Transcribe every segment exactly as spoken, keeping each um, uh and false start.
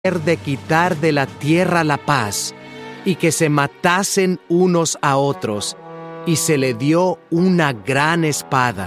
de quitar de la tierra la paz, y que se matasen unos a otros, y se le dio una gran espada.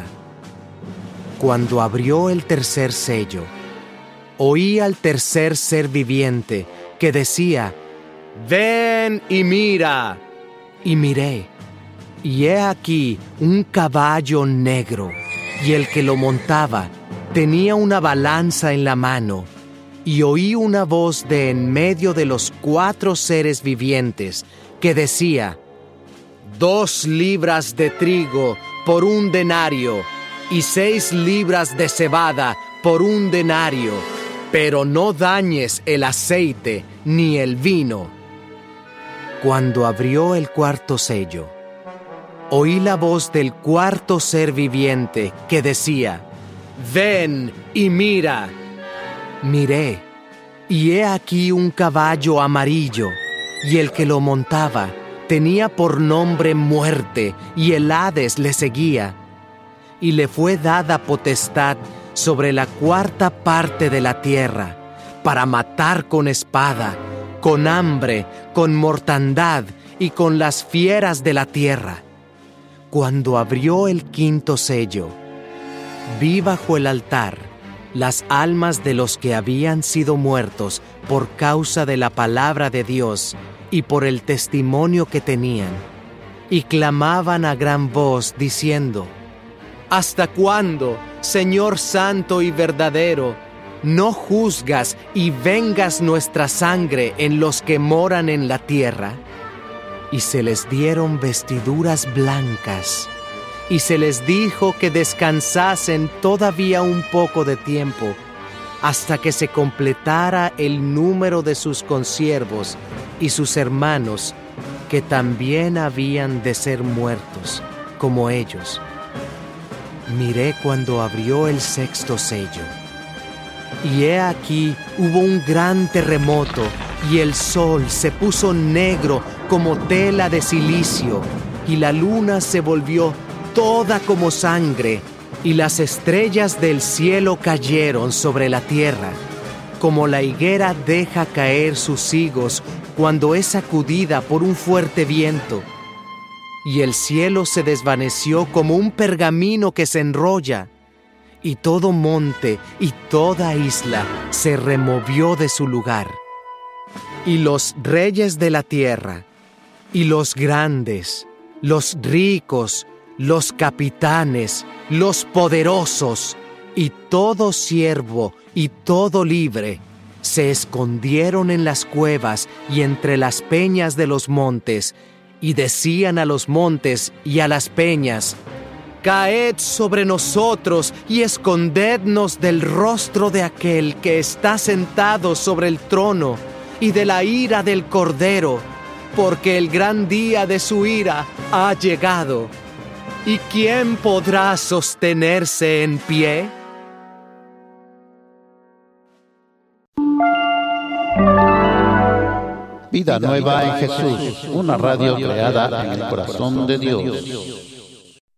Cuando abrió el tercer sello, oí al tercer ser viviente que decía: «Ven y mira». Y miré, y he aquí un caballo negro, y el que lo montaba tenía una balanza en la mano. Y oí una voz de en medio de los cuatro seres vivientes que decía: «Dos libras de trigo por un denario, y seis libras de cebada por un denario, pero no dañes el aceite ni el vino». Cuando abrió el cuarto sello, oí la voz del cuarto ser viviente que decía: «Ven y mira». Miré, y he aquí un caballo amarillo, y el que lo montaba tenía por nombre Muerte, y el Hades le seguía. Y le fue dada potestad sobre la cuarta parte de la tierra, para matar con espada, con hambre, con mortandad y con las fieras de la tierra. Cuando abrió el quinto sello, vi bajo el altar las almas de los que habían sido muertos por causa de la palabra de Dios y por el testimonio que tenían, y clamaban a gran voz diciendo: «¿Hasta cuándo, Señor santo y verdadero, no juzgas y vengas nuestra sangre en los que moran en la tierra?» Y se les dieron vestiduras blancas, y se les dijo que descansasen todavía un poco de tiempo, hasta que se completara el número de sus consiervos y sus hermanos, que también habían de ser muertos, como ellos. Miré cuando abrió el sexto sello, y he aquí hubo un gran terremoto, y el sol se puso negro como tela de cilicio, y la luna se volvió toda como sangre, y las estrellas del cielo cayeron sobre la tierra, como la higuera deja caer sus higos cuando es sacudida por un fuerte viento. Y el cielo se desvaneció como un pergamino que se enrolla, y todo monte y toda isla se removió de su lugar. Y los reyes de la tierra, y los grandes, los ricos, los capitanes, los poderosos, y todo siervo y todo libre, se escondieron en las cuevas y entre las peñas de los montes, y decían a los montes y a las peñas: «Caed sobre nosotros y escondednos del rostro de aquel que está sentado sobre el trono y de la ira del Cordero, porque el gran día de su ira ha llegado. ¿Y quién podrá sostenerse en pie?». Vida Nueva en Jesús, una radio creada en el corazón de Dios.